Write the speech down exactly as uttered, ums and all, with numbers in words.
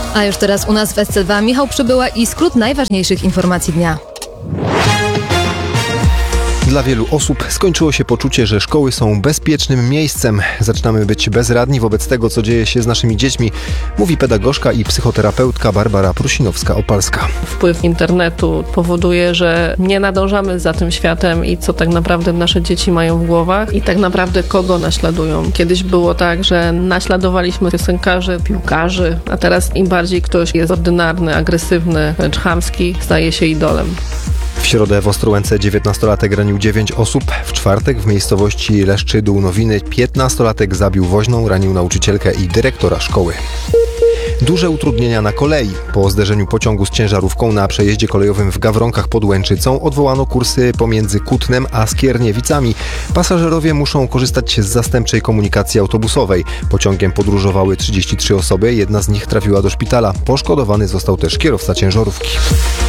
A już teraz u nas w S C dwa Michał Przybyła i skrót najważniejszych informacji dnia. Dla wielu osób skończyło się poczucie, że szkoły są bezpiecznym miejscem. Zaczynamy być bezradni wobec tego, co dzieje się z naszymi dziećmi, mówi pedagogzka i psychoterapeutka Barbara Prusinowska-Opalska. Wpływ internetu powoduje, że nie nadążamy za tym światem i co tak naprawdę nasze dzieci mają w głowach i tak naprawdę kogo naśladują. Kiedyś było tak, że naśladowaliśmy piosenkarzy, piłkarzy, a teraz im bardziej ktoś jest ordynarny, agresywny, wręcz chamski, staje się idolem. W środę w Ostrołęce dziewiętnastolatek ranił dziewięć osób. W czwartek w miejscowości Leszczydu-Nowiny piętnastolatek zabił woźną, ranił nauczycielkę i dyrektora szkoły. Duże utrudnienia na kolei. Po zderzeniu pociągu z ciężarówką na przejeździe kolejowym w Gawronkach pod Łęczycą odwołano kursy pomiędzy Kutnem a Skierniewicami. Pasażerowie muszą korzystać z zastępczej komunikacji autobusowej. Pociągiem podróżowały trzydzieści trzy osoby, jedna z nich trafiła do szpitala. Poszkodowany został też kierowca ciężarówki.